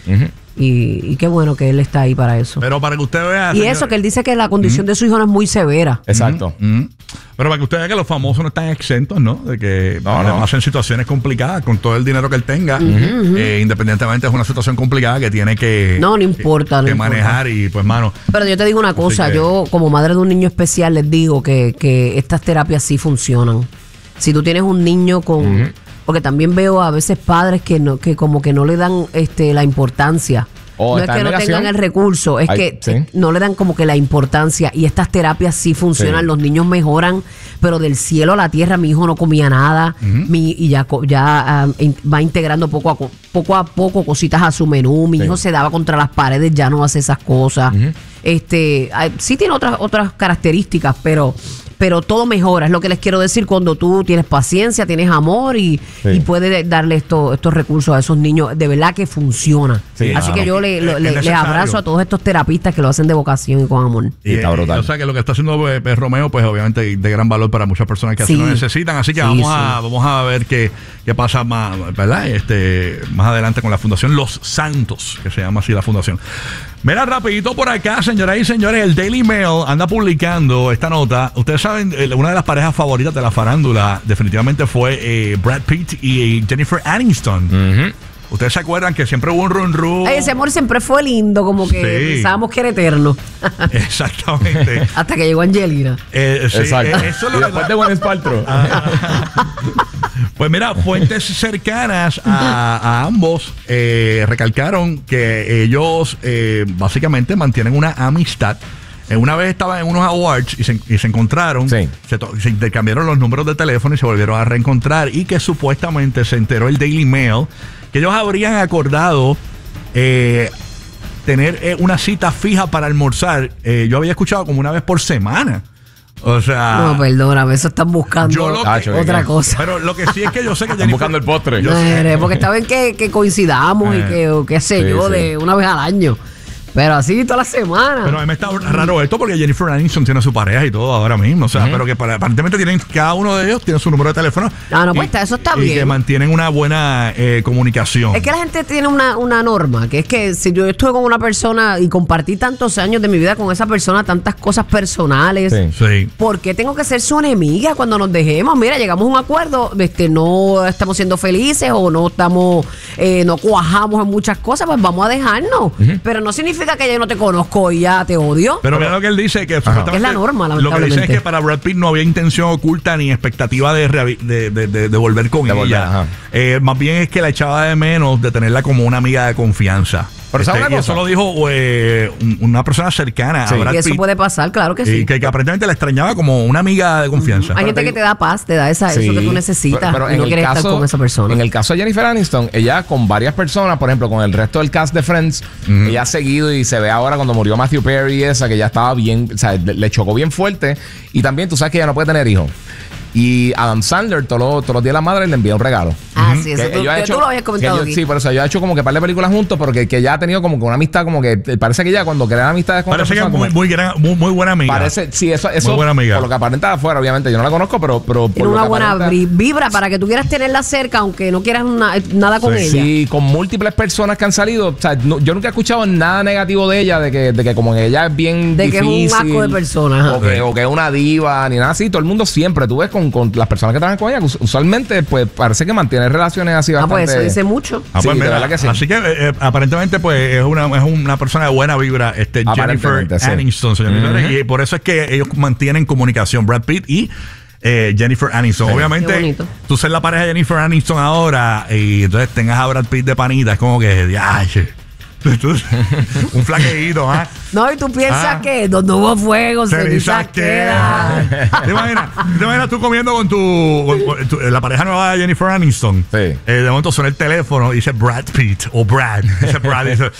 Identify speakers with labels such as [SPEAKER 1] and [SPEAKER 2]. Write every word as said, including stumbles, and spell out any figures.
[SPEAKER 1] Uh-huh.
[SPEAKER 2] Y, y qué bueno que él está ahí para eso.
[SPEAKER 3] Pero para que usted vea...
[SPEAKER 2] Y
[SPEAKER 3] señor,
[SPEAKER 2] eso, que él dice que la condición uh-huh. de su hijo no es muy severa.
[SPEAKER 1] Exacto.
[SPEAKER 3] Uh-huh. Pero para que usted vea que los famosos no están exentos, ¿no? De que
[SPEAKER 1] no,
[SPEAKER 3] además
[SPEAKER 1] no.
[SPEAKER 3] hacen situaciones complicadas con todo el dinero que él tenga. Uh-huh. Eh, independientemente es una situación complicada que tiene que...
[SPEAKER 2] No, no importa.
[SPEAKER 3] Que,
[SPEAKER 2] no
[SPEAKER 3] que
[SPEAKER 2] importa.
[SPEAKER 3] manejar y pues, mano...
[SPEAKER 2] Pero yo te digo una cosa,
[SPEAKER 3] que,
[SPEAKER 2] yo como madre de un niño especial les digo que, que estas terapias sí funcionan. Si tú tienes un niño con... Uh-huh. Porque también veo a veces padres que no que como que no le dan este la importancia.
[SPEAKER 1] Oh,
[SPEAKER 2] no es que no tengan el recurso, es Ay, que ¿sí? no le dan como que la importancia. Y estas terapias sí funcionan, sí. Los niños mejoran, pero del cielo a la tierra. Mi hijo no comía nada, uh-huh. mi, y ya, ya uh, in, va integrando poco a, poco a poco cositas a su menú. Mi sí. hijo se daba contra las paredes, ya no hace esas cosas. Uh-huh. Este, sí tiene otras, otras características, pero... pero todo mejora, es lo que les quiero decir, cuando tú tienes paciencia, tienes amor y, sí. y puedes darle esto, estos recursos a esos niños, de verdad que funciona. Sí, Así claro. que yo le, le, le, les abrazo a todos estos terapistas que lo hacen de vocación y con amor.
[SPEAKER 3] Y, está brutal. O sea que lo que está haciendo pues, Romeo, pues obviamente de gran valor para muchas personas que sí. así lo necesitan, así que sí, vamos, sí. A, vamos a ver qué, qué pasa más, ¿verdad? Este, más adelante con la Fundación Los Santos, que se llama así la fundación. Mira, rapidito por acá, señoras y señores, el Daily Mail anda publicando esta nota. Ustedes saben, una de las parejas favoritas de la farándula definitivamente fue eh, Brad Pitt y Jennifer Aniston. Uh-huh. Ustedes se acuerdan que siempre hubo un run run.
[SPEAKER 2] Ay, ese amor siempre fue lindo, como que sí. pensábamos que era eterno.
[SPEAKER 3] Exactamente.
[SPEAKER 2] Hasta que llegó Angelina.
[SPEAKER 3] Eh, sí,
[SPEAKER 1] Exacto.
[SPEAKER 3] Eh, eso es lo
[SPEAKER 1] y
[SPEAKER 3] que
[SPEAKER 1] después de Gwyneth Paltrow.
[SPEAKER 3] Pues mira, fuentes cercanas a, a ambos eh, recalcaron que ellos eh, básicamente mantienen una amistad. Eh, una vez estaban en unos awards y se, y se encontraron, sí. se, to, se intercambiaron los números de teléfono y se volvieron a reencontrar, y que supuestamente se enteró el Daily Mail que ellos habrían acordado eh, tener eh, una cita fija para almorzar. Eh, yo había escuchado como una vez por semana. O sea...
[SPEAKER 2] No, perdóname, eso están buscando lo que, otra que, cosa.
[SPEAKER 3] Pero lo que sí es que yo sé que...
[SPEAKER 1] Están buscando el postre.
[SPEAKER 2] No, porque está bien que, que coincidamos eh, y que, o qué sé sí, yo, sí. de una vez al año. Pero así toda la semana.
[SPEAKER 3] Pero a mí me está raro esto porque Jennifer Aniston tiene su pareja y todo ahora mismo. O sea, uh-huh. pero que para, aparentemente tienen, cada uno de ellos tiene su número de teléfono.
[SPEAKER 2] Ah, no,
[SPEAKER 3] y,
[SPEAKER 2] pues está, eso está
[SPEAKER 3] y
[SPEAKER 2] bien.
[SPEAKER 3] Y que mantienen una buena eh, comunicación.
[SPEAKER 2] Es que la gente tiene una, una norma, que es que si yo estuve con una persona y compartí tantos años de mi vida con esa persona, tantas cosas personales,
[SPEAKER 3] sí. Sí.
[SPEAKER 2] ¿por qué tengo que ser su enemiga cuando nos dejemos? Mira, llegamos a un acuerdo, este, no estamos siendo felices o no estamos, eh, no cuajamos en muchas cosas, pues vamos a dejarnos. Uh-huh. Pero no significa que yo no te conozco y ya te odio.
[SPEAKER 3] Pero mira lo que él dice, que
[SPEAKER 2] es la norma, lamentablemente.
[SPEAKER 3] Lo que dice es que para Brad Pitt no había intención oculta ni expectativa de, de, de, de, de volver con de ella. Volver, eh, más bien es que la echaba de menos de tenerla como una amiga de confianza. Pero este, y eso lo dijo eh, una persona cercana
[SPEAKER 2] sí.
[SPEAKER 3] a Brad
[SPEAKER 2] Pitt. Y eso
[SPEAKER 3] Pitt,
[SPEAKER 2] puede pasar, claro que sí.
[SPEAKER 3] Y que, que aparentemente la extrañaba como una amiga de confianza.
[SPEAKER 2] Uh-huh. Hay gente que te da paz, te da esa, sí. eso que tú necesitas.
[SPEAKER 1] Pero, pero
[SPEAKER 2] y no quieres
[SPEAKER 1] caso,
[SPEAKER 2] estar con esa persona.
[SPEAKER 1] En el caso de Jennifer Aniston, ella con varias personas, por ejemplo, con el resto del cast de Friends, uh-huh. ella ha seguido y se ve ahora cuando murió Matthew Perry, esa que ya estaba bien, o sea, le, le chocó bien fuerte. Y también tú sabes que ella no puede tener hijos. Y Adam Sandler todos los, todos los días la madre le envía un regalo.
[SPEAKER 2] Ah, uh-huh. sí, eso
[SPEAKER 1] que
[SPEAKER 2] tú,
[SPEAKER 1] hecho,
[SPEAKER 2] tú lo habías comentado
[SPEAKER 1] yo,
[SPEAKER 2] aquí.
[SPEAKER 1] Sí, por eso yo he hecho como que un par de películas juntos, porque que ya ha tenido como que una amistad, como que parece que ya cuando crean amistades con
[SPEAKER 3] parece que es muy, muy, muy, muy buena amiga.
[SPEAKER 1] Parece, sí, eso, eso
[SPEAKER 3] muy buena amiga.
[SPEAKER 1] Por lo que aparenta afuera, obviamente, yo no la conozco, pero, pero
[SPEAKER 2] tiene
[SPEAKER 1] por
[SPEAKER 2] una
[SPEAKER 1] lo que
[SPEAKER 2] buena
[SPEAKER 1] aparenta,
[SPEAKER 2] vibra para que tú quieras tenerla cerca, aunque no quieras una, nada con
[SPEAKER 1] sí,
[SPEAKER 2] ella.
[SPEAKER 1] Sí, con múltiples personas que han salido. O sea, no, yo nunca he escuchado nada negativo de ella, de que, de que como ella es bien
[SPEAKER 2] de
[SPEAKER 1] difícil.
[SPEAKER 2] De que es un asco de personas.
[SPEAKER 1] O que, o que es una diva, ni nada así. Todo el mundo siempre, tú ves con, con las personas que trabajan con ella, usualmente pues parece que mantiene relaciones así bastante.
[SPEAKER 2] Ah, pues eso dice mucho.
[SPEAKER 3] Ah, pues
[SPEAKER 1] sí,
[SPEAKER 3] mira,
[SPEAKER 1] de verdad que sí.
[SPEAKER 3] Así que eh, aparentemente pues es una, es una persona de buena vibra, este Jennifer sí. Aniston, señores. Uh-huh. Y por eso es que ellos mantienen comunicación, Brad Pitt y eh, Jennifer Aniston. Sí. Obviamente, tú ser la pareja de Jennifer Aniston ahora y entonces tengas a Brad Pitt de panita, es como que ay, un flaqueíto, ¿ah? ¿eh?
[SPEAKER 2] No, y tú piensas ah. que donde hubo fuego, cenizas quedan.
[SPEAKER 3] ¿Te imaginas? ¿Te imaginas tú comiendo con tu, con, con tu la pareja nueva de Jennifer Aniston?
[SPEAKER 1] Sí.
[SPEAKER 3] Eh, de momento suena el teléfono y dice Brad Pitt o Brad. Dice Brad. Dice,